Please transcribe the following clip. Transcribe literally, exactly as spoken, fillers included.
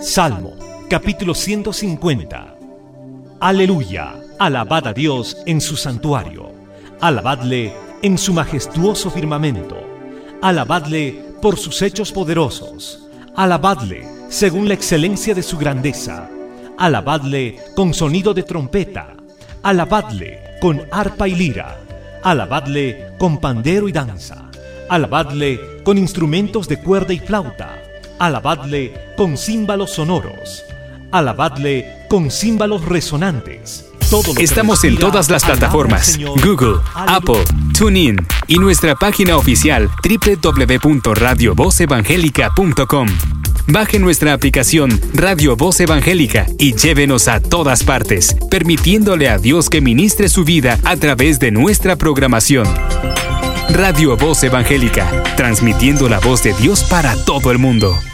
Salmo, capítulo ciento cincuenta. Aleluya, alabad a Dios en su santuario, alabadle en su majestuoso firmamento, alabadle por sus hechos poderosos, alabadle según la excelencia de su grandeza, alabadle con sonido de trompeta, alabadle con arpa y lira, alabadle con pandero y danza, alabadle con instrumentos de cuerda y flauta, alabadle con címbalos sonoros, alabadle con címbalos resonantes. Todo lo que Estamos en respira, todas las alaba al plataformas, Señor. Google, Aleluya. Apple, TuneIn y nuestra página oficial doble u doble u doble u punto radio voz evangélica punto com. Baje nuestra aplicación Radio Voz Evangélica y llévenos a todas partes, permitiéndole a Dios que ministre su vida a través de nuestra programación. Radio Voz Evangélica, transmitiendo la voz de Dios para todo el mundo.